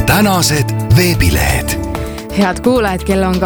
tänased veebilehed. Head kuulajad, kell on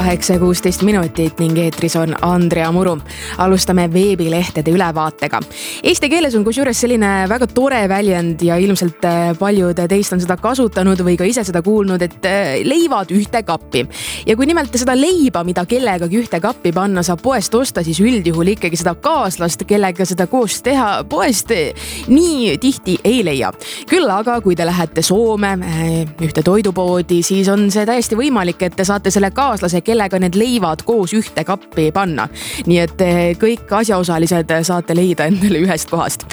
8:16 ning eetris on Andrea Muru. Alustame veebilehtede ülevaatega. Eesti keeles on kusjuures selline väga tore väljend ja ilmselt paljud teist on seda kasutanud või ka ise seda kuulnud, et leivad ühte kappi. Ja kui nimelt seda leiba, mida kellegagi ühte kappi panna saab poest osta, siis üldjuhul ikkagi seda kaaslast, kellega seda koos teha poest nii tihti ei leia. Küll aga kui te lähete Soome ühte toidupoodi, siis on see täiesti võimalik, et te saate selle kaaslase, kellega need leivad koos ühte kappi panna. Nii et kõik asjaosalised saate leida endale ühest kohast.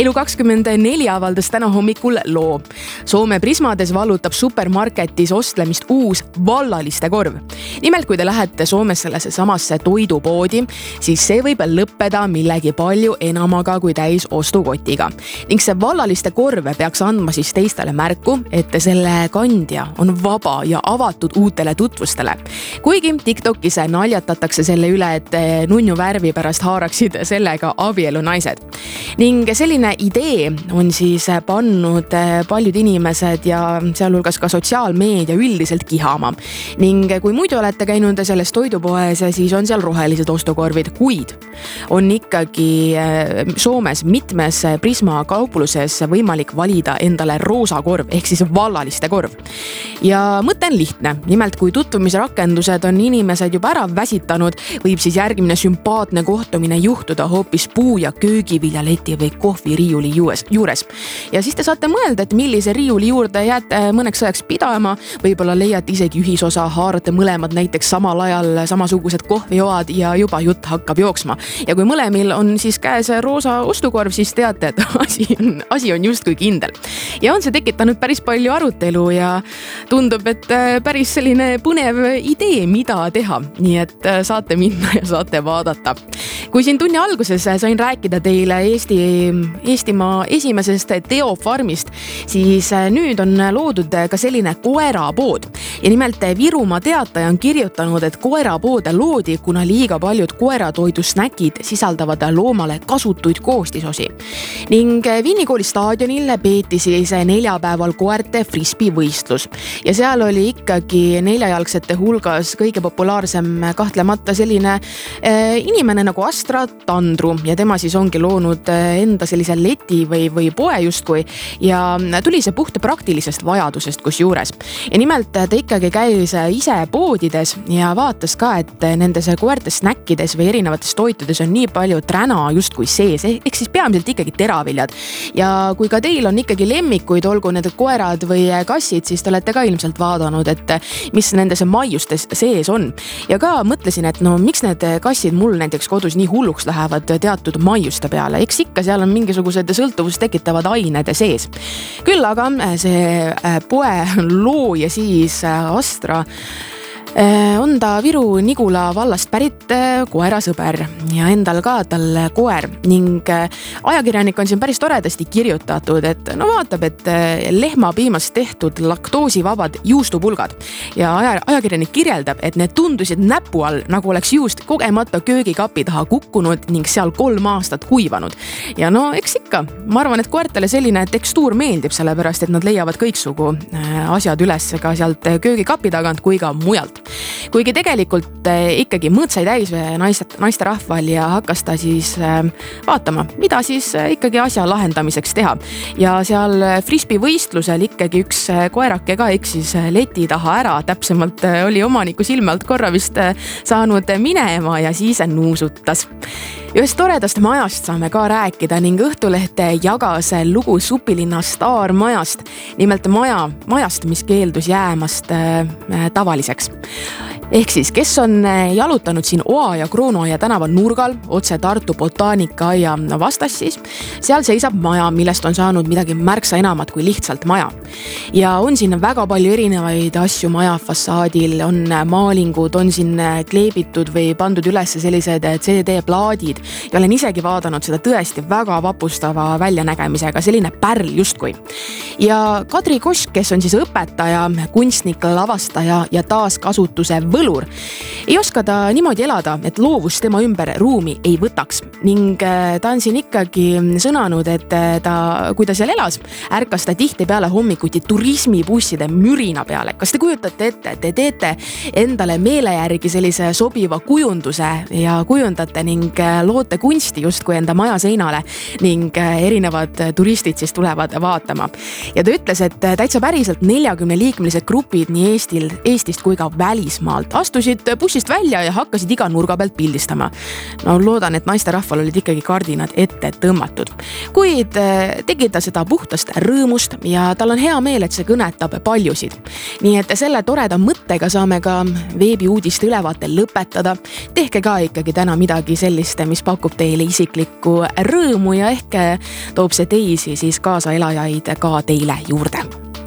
Elu24 avaldas täna hommikul loo. Soome Prismades vallutab supermarketis ostlemist uus vallaliste korv. Nimelt, kui te lähete Soomes sellesse samasse toidupoodi, siis see võib lõppeda millegi palju enamaga kui täis ostukotiga. Ning see vallaliste korv peaks andma siis teistele märku, et selle kandja on vaba ja avatud uutele tutvustele. Kuigi TikTokis naljatatakse selle üle, et nunnu värvi pärast haaraksid sellega abielu naised. Ning selline idee on siis pannud paljud inimesed ja sealhulgas ka sotsiaalmeedia üldiselt kihama. Ning kui muidu olete käinud selles toidupoes, siis on seal rohelised ostukorvid, kuid on ikkagi Soomes mitmes Prisma kaupluses võimalik valida endale roosa korv ehk siis vallaliste korv. Ja mõte on lihtne. Nimelt, kui tutvumisrakendused on inimesed juba ära väsitanud, võib siis järgmine sümpaatne kohtumine juhtuda hoopis puu- ja köögiviljaleti või kohviriiuli juures. Ja siis te saate mõelda, et millise riiuli juurde jääte mõneks ajaks pidama, võib-olla leiate isegi ühisosa, haarate mõlemad näiteks samal ajal samasugused kohvijoad ja juba jutt hakkab jooksma. Ja kui mõlemil on siis käes roosa ostukorv, siis teate, et asi on justkui kindel. Ja on see tekitanud päris palju arutelu ja tundub, et päris selline põnev idee, mida teha. Nii et saate minna ja saate vaadata. Kui siin tunni alguses sain rääkida teile Eestimaa esimesest Teo farmist, siis nüüd on loodud ka selline koerapood. Ja nimelt Virumaa Teataja on kirjutanud, et koerapoode loodi, kuna liiga paljud koeratoidusnäkid sisaldavad loomale kasutuid koostisosi. Ning Vinnikooli staadionil peeti siis neljapäeval koerte frisbee-võistlus. Ja seal oli ikkagi neljajalgsete hulgas kõige populaarsem kahtlemata selline inimene nagu Astra Tandru ja tema siis ongi loonud enda sellise leti või poe justkui ja tuli see puhta praktilisest vajadusest kus juures. Ja nimelt ta ikkagi käis ise poodides ja vaatas ka, et nendes koerte snäkkides või erinevates toitudes on nii palju träna justkui sees, ehk siis peamiselt ikkagi teraviljad. Ja kui ka teil on ikkagi lemmikuid, olgu need koerad või kassid, siis te olete ka ilmselt vaadanud, et mis nendes maiustes sees on. Ja ka mõtlesin, et no miks need kassid mul näiteks kodus nii hulluks lähevad teatud maiuste peale. Eks ikka seal on mingisugused sõltuvust tekitavad ained sees. Küll aga see poe looja siis Astra on ta Viru Nigula vallast pärit koerasõber ja endal ka tal koer ning ajakirjanik on siin päris toredasti kirjutatud, et no vaatab, et lehmapiimast tehtud laktoosivabad juustupulgad ja ajakirjanik kirjeldab, et need tundusid näpu all, nagu oleks juust kogemata köögikapi taha kukkunud ning seal 3 aastat kuivanud. Ja no eks ikka, ma arvan, et koertele selline tekstuur meeldib, sellepärast et nad leiavad kõiksugu asjad üles ka sealt köögikapi tagant kui ka mujalt. Kuigi tegelikult ikkagi mõõt sai täis naiste rahval ja hakkas ta siis vaatama, mida siis ikkagi asja lahendamiseks teha. Ja seal frisbee võistlusel ikkagi üks koerake ka eksis leti taha ära, täpsemalt oli omaniku silme alt korra vist saanud minema ja siis nuusutas. Ühest toredast majast saame ka rääkida ning Õhtuleht jagas lugu Supilinna staarmajast, nimelt majast, mis keeldus jäämast tavaliseks. Ehk siis, kes on jalutanud siin Oa ja Kroonoaia tänava nurgal, otse Tartu botaanikaaia vastas siis, seal seisab maja, millest on saanud midagi märksa enamat kui lihtsalt maja. Ja on siin väga palju erinevaid asju maja fassaadil, on maalingud, on siin kleebitud või pandud üles sellised CD-plaadid ja olen isegi vaadanud seda tõesti väga vapustava väljanägemisega, selline pärl justkui. Ja Kadri Kosk, kes on siis õpetaja, kunstnik, lavastaja ja taaskasutuse võlur. Ei oska ta niimoodi elada, et loovus tema ümber ruumi ei võtaks ning ta on siin ikkagi sõnanud, et kui ta seal elas, ärkas ta tihtipeale hommikuti turismibusside mürina peale. Kas te kujutate ette, et te teete endale meele järgi sellise sobiva kujunduse ja kujundate ning loote kunsti justkui enda maja seinale ning erinevad turistid siis tulevad vaatama. Ja ta ütles, et täitsa päriselt 40-liikmelised grupid nii Eestist kui ka välismaalt astusid bussist välja ja hakkasid iga nurga pealt pildistama. No loodan, et naisterahval olid ikkagi kardinad ette tõmmatud. Kuid tegi ta seda puhtast rõõmust ja tal on hea meel, et see kõnetab paljusid. Nii et selle toreda mõttega saame ka veebiuudiste ülevaate lõpetada. Tehke ka ikkagi täna midagi sellist, mis pakub teile isiklikku rõõmu ja ehk toob see teisi siis kaasaelajaid ka teile juurde.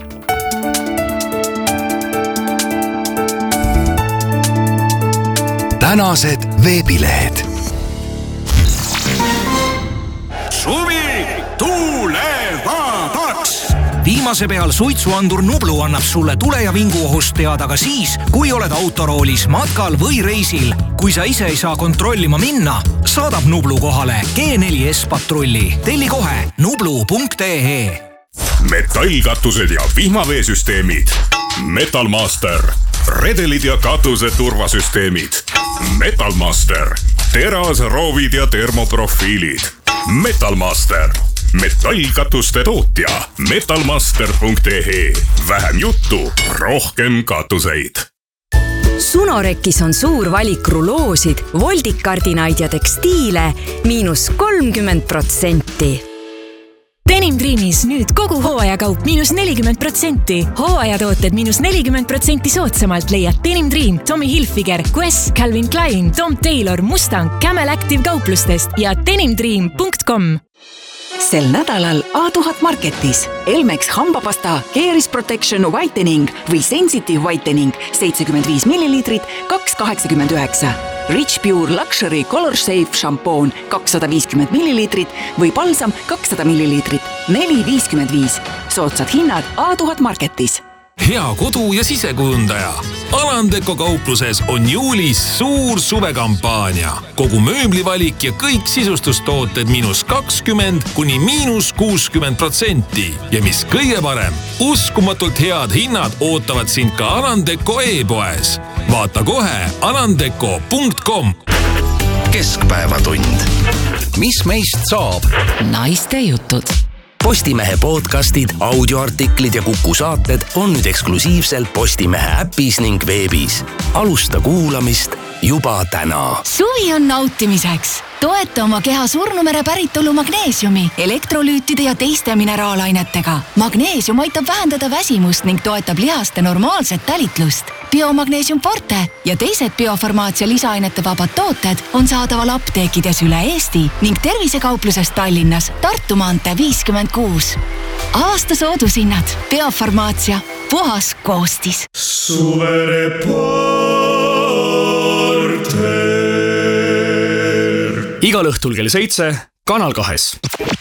Tänased veebilehed. Suvi tulevadaks! Viimase peal suitsuandur Nublu annab sulle tule- ja vinguohust teada ka siis, kui oled autoroolis, matkal või reisil. Kui sa ise ei saa kontrollima minna, saadab Nublu kohale G4S patrulli. Telli kohe nublu.ee. Metallkatused ja vihmaveesüsteemid. Metalmaster. Redelid ja katuse turvasüsteemid. Metalmaster. Terasroovid ja termoprofiilid. Metalmaster. Metallkatuste tootja. Metalmaster.ee. Vähem juttu, rohkem katuseid. Sunorekis on suur valik ruloosid, voldikardinaid ja tekstiile -30%. Denim Dreamis nüüd kogu hooajakaup -40%. Hooajatooted -40% soodsamalt leiad Denim Dream, Tommy Hilfiger, Guess, Calvin Klein, Tom Taylor, Mustang, Camel Active kauplustest ja denimdream.com. Sel nädalal A1000 Marketis Elmex hambapasta Caris Protection Whitening või Sensitive Whitening 75 ml 2,89. Rich Pure Luxury Color Safe šampoon 250 ml või balsam 200 ml 4,55. Soodsad hinnad A1000 Marketis. Hea kodu- ja sisekujundaja. Alandeko kaupluses on juulis suur suvekampaania. Kogu mööblivalik ja kõik sisustustooted -20 kuni -60%. Ja mis kõige parem, uskumatult head hinnad ootavad sind ka Alandeko e-poes. Vaata kohe alandeko.com. Keskpäevatund. Mis meist saab? Naiste jutud. Postimehe podcastid, audioartiklid ja Kuku saated on nüüd eksklusiivselt Postimehe äpis ning veebis. Alusta kuulamist juba täna. Suvi on nautimiseks. Toeta oma keha surnumere päritolu magneesiumi, elektrolüütide ja teiste mineraalainetega. Magneesium aitab vähendada väsimust ning toetab lihaste normaalset talitlust. Biomagneesium Forte ja teised biofarmaatsia lisaainete vabad tooted on saadaval apteekides üle Eesti ning tervisekaupluses Tallinnas, Tartu maantee 56. Aasta soodushinnad. Biofarmaatsia. Puhas koostis. Igal õhtul kell 7 Kanal 2.